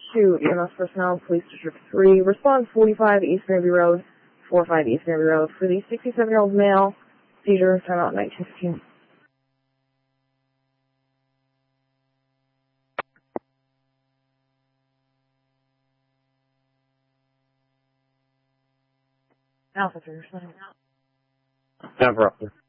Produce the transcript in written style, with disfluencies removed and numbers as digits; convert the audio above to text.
to EMS personnel, Police District 3. Respond 45 East Granby Road, 45 East Granby Road. For the 67-year-old male, seizure, timeout 1915. Alpha 3, responding. Interrupted.